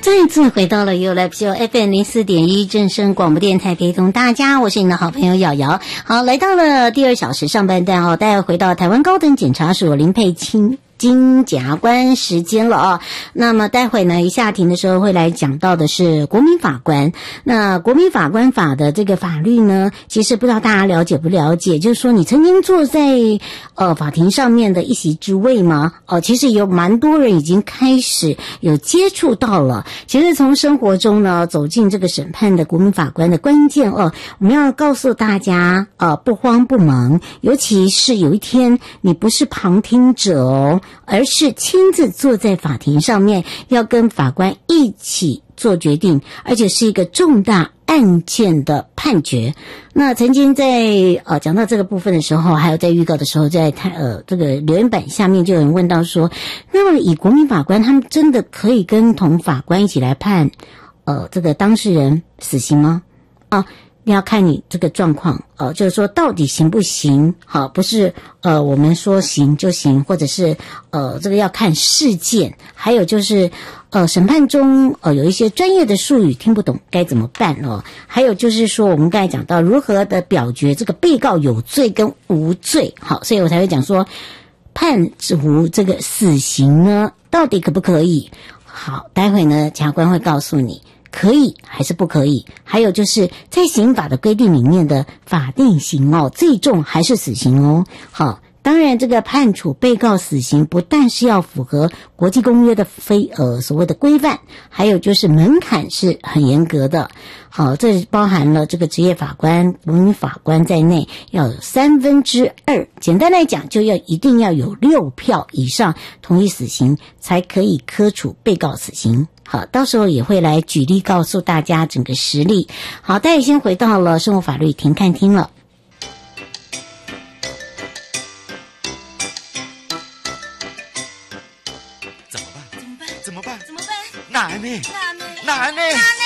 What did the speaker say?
再次回到了 YouLife FM 04.1正声广播电台，陪同大家，我是你的好朋友瑶瑶。好，来到了第2小时上半段哦，待会回到台湾高等检察署林佩清金检察官时间了啊。那么待会呢，一下庭的时候会来讲到的是国民法官。那国民法官法的这个法律呢，其实不知道大家了解不了解，就是说你曾经坐在法庭上面的一席之位吗？其实有蛮多人已经开始有接触到了。其实从生活中呢走进这个审判的国民法官的关键我们要告诉大家不慌不忙，尤其是有一天你不是旁听者而是亲自坐在法庭上面，要跟法官一起做决定，而且是一个重大案件的判决。那曾经在讲到这个部分的时候，还有在预告的时候，在这个留言板下面就有人问到说，那么以国民法官他们真的可以跟同法官一起来判这个当事人死刑吗？你要看你这个状况就是说到底行不行，好，不是我们说行就行，或者是这个要看事件，还有就是审判中有一些专业的术语听不懂该怎么办还有就是说我们刚才讲到如何的表决这个被告有罪跟无罪，好，所以我才会讲说判处这个死刑呢到底可不可以。好，待会呢检察官会告诉你可以还是不可以，还有就是在刑法的规定里面的法定刑最重还是死刑好，当然这个判处被告死刑不但是要符合国际公约的所谓的规范，还有就是门槛是很严格的。好，这包含了这个职业法官、国民法官在内要有2/3，简单来讲就一定要有6票以上同意死刑才可以科处被告死刑。好，到时候也会来举例告诉大家整个实例。好，大家先回到了生活法律庭看厅了。 怎么办？难呢？